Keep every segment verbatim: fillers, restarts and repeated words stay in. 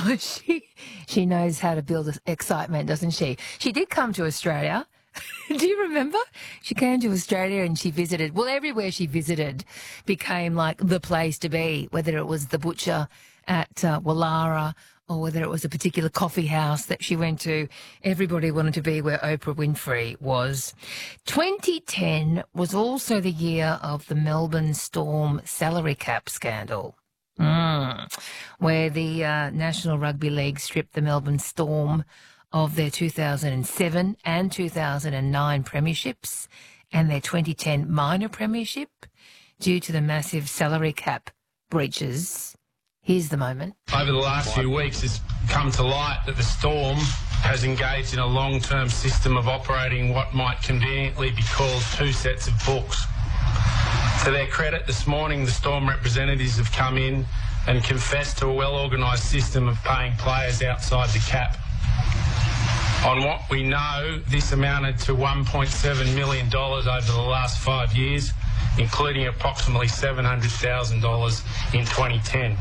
Oh, she she knows how to build excitement, doesn't she? She did come to Australia. Do you remember? She came to Australia and she visited. Well, everywhere she visited became like the place to be, whether it was the butcher at uh, Wallara or whether it was a particular coffee house that she went to. Everybody wanted to be where Oprah Winfrey was. twenty ten was also the year of the Melbourne Storm salary cap scandal. Mm, where the uh, National Rugby League stripped the Melbourne Storm of their two thousand seven and two thousand nine premierships and their twenty ten minor premiership due to the massive salary cap breaches. Here's the moment. Over the last few weeks, it's come to light that the Storm has engaged in a long-term system of operating what might conveniently be called two sets of books. To their credit, this morning the Storm representatives have come in and confessed to a well-organised system of paying players outside the cap. On what we know, this amounted to one point seven million dollars over the last five years, including approximately seven hundred thousand dollars in twenty ten.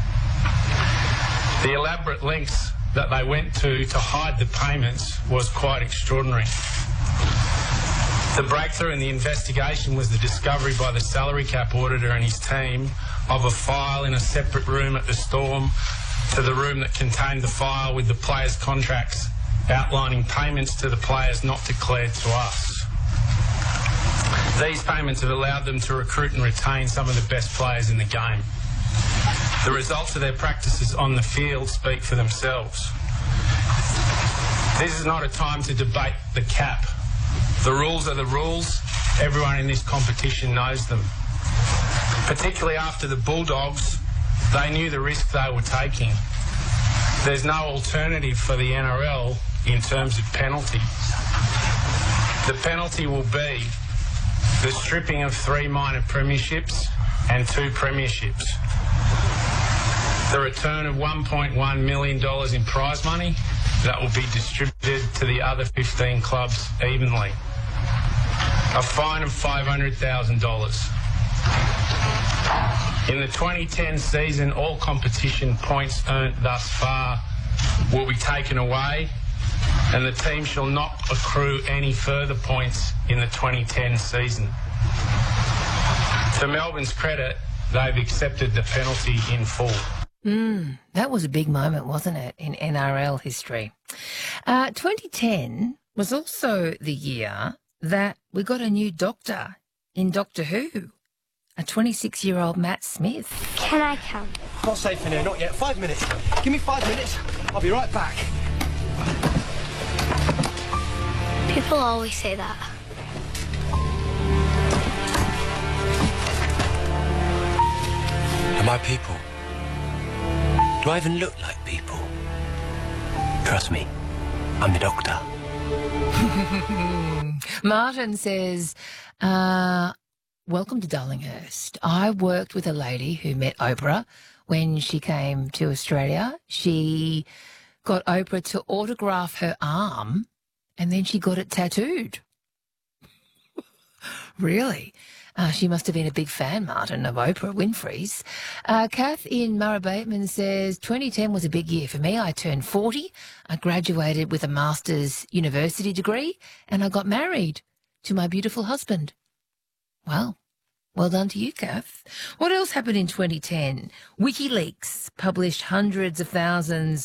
The elaborate lengths that they went to to hide the payments was quite extraordinary. The breakthrough in the investigation was the discovery by the salary cap auditor and his team of a file in a separate room at the Storm to the room that contained the file with the players' contracts outlining payments to the players not declared to us. These payments have allowed them to recruit and retain some of the best players in the game. The results of their practices on the field speak for themselves. This is not a time to debate the cap. The rules are the rules. Everyone in this competition knows them. Particularly after the Bulldogs, they knew the risk they were taking. There's no alternative for the N R L in terms of penalty. The penalty will be the stripping of three minor premierships and two premierships, the return of one point one million dollars in prize money that will be distributed to the other fifteen clubs evenly, a fine of five hundred thousand dollars. In the twenty ten season, all competition points earned thus far will be taken away, and the team shall not accrue any further points in the twenty ten season. To Melbourne's credit, they've accepted the penalty in full. Mm, that was a big moment, wasn't it, in N R L history? Uh, twenty ten was also the year that we got a new doctor in Doctor Who, a twenty-six-year-old Matt Smith. Can I come? Not safe in here, not yet. Five minutes. Give me five minutes. I'll be right back. People always say that. Am I people? Do I even look like people? Trust me, I'm the doctor. Martin says, uh, welcome to Darlinghurst. I worked with a lady who met Oprah when she came to Australia. She got Oprah to autograph her arm and then she got it tattooed. Really? Uh, she must have been a big fan, Martin, of Oprah Winfrey's. Uh, Kath in Murray Bateman says, twenty ten was a big year for me. I turned forty. I graduated with a master's university degree and I got married to my beautiful husband. Well, well done to you, Kath. What else happened in twenty ten? WikiLeaks published hundreds of thousands